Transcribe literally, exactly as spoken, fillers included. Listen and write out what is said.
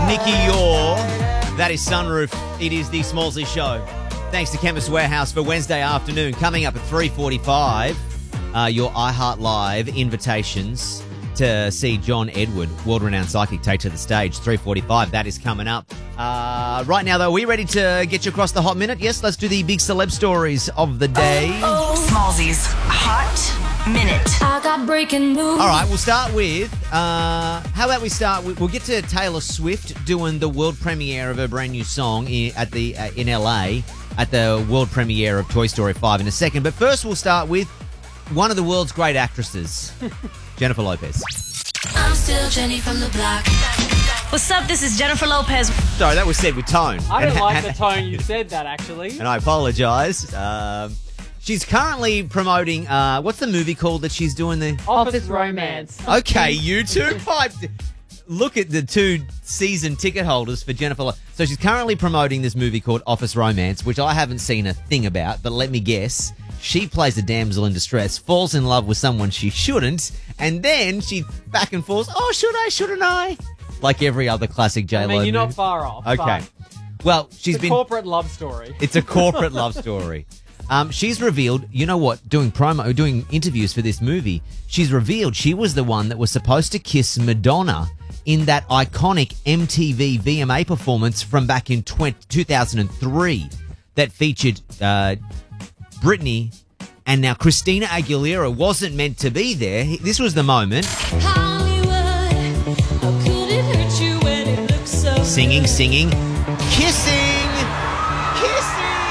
Nicky Orr. That is Sunroof. It is the Smallsy Show. Thanks to Chemist Warehouse for Wednesday afternoon. Coming up at three forty-five, uh, your iHeart Live invitations to see John Edward, world-renowned psychic, take to the stage. three forty-five, that is coming up. Uh, right now, though, are we ready to get you across the hot minute? Yes, let's do the big celeb stories of the day. Smallsy's Hot Minute. I got breaking news. All right, we'll start with, uh, how about we start with, we'll get to Taylor Swift doing the world premiere of her brand new song in, at the uh, in L A at the world premiere of Toy Story five in a second. But first, we'll start with one of the world's great actresses, Jennifer Lopez. I'm still Jenny from the block. What's up? This is Jennifer Lopez. Sorry, that was said with tone. I don't And- like and- the tone you said that, actually. And I apologise. Um, she's currently promoting, uh, what's the movie called that she's doing the... Office Romance. Okay, you two pipe. Look at the two season ticket holders for Jennifer Lopez. So she's currently promoting this movie called Office Romance, which I haven't seen a thing about, but let me guess. She plays a damsel in distress, falls in love with someone she shouldn't, and then she back and forth, oh, should I, shouldn't I? Like every other classic J-Lo I mean, you're movie. not far off. Okay. but Well, she's It's a been... corporate love story. It's a corporate love story. Um, she's revealed, you know what, doing promo, doing interviews for this movie, she's revealed she was the one that was supposed to kiss Madonna in that iconic M T V V M A performance from back in two thousand three that featured uh, Britney, and now Christina Aguilera wasn't meant to be there. This was the moment. Hollywood, how could it hurt you when it looks so Singing, good? singing.